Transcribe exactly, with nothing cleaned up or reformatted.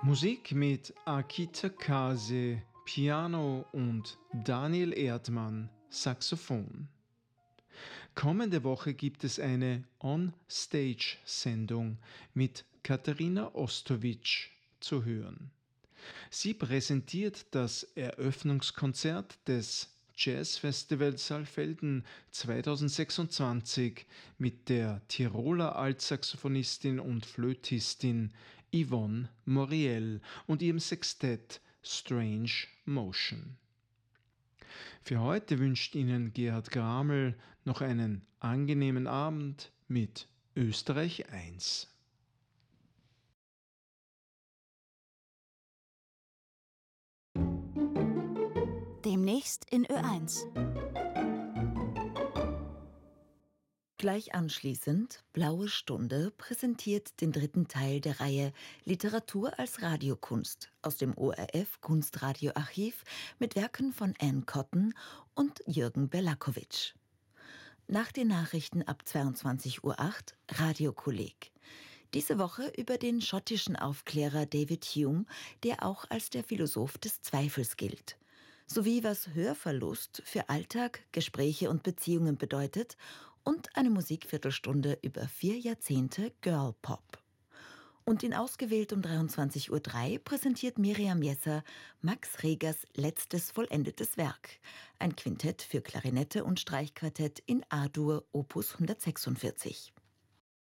Musik mit Akita Kase, Piano und Daniel Erdmann, Saxophon. Kommende Woche gibt es eine On-Stage-Sendung mit Katharina Ostowitsch zu hören. Sie präsentiert das Eröffnungskonzert des Jazzfestival Saalfelden zweitausendsechsundzwanzig mit der Tiroler Altsaxophonistin und Flötistin Yvonne Moriel und ihrem Sextett Strange Motion. Für heute wünscht Ihnen Gerhard Gramel noch einen angenehmen Abend mit Österreich eins. Demnächst in Ö eins. Gleich anschließend Blaue Stunde präsentiert den dritten Teil der Reihe Literatur als Radiokunst aus dem O R F Kunstradioarchiv mit Werken von Anne Cotton und Jürgen Berlakovich. Nach den Nachrichten ab zweiundzwanzig Uhr acht Radiokolleg. Diese Woche über den schottischen Aufklärer David Hume, der auch als der Philosoph des Zweifels gilt. Sowie was Hörverlust für Alltag, Gespräche und Beziehungen bedeutet und eine Musikviertelstunde über vier Jahrzehnte Girlpop. Und in ausgewählt um dreiundzwanzig Uhr drei präsentiert Miriam Jesser Max Regers letztes vollendetes Werk, ein Quintett für Klarinette und Streichquartett in A-Dur Opus hundertsechsundvierzig.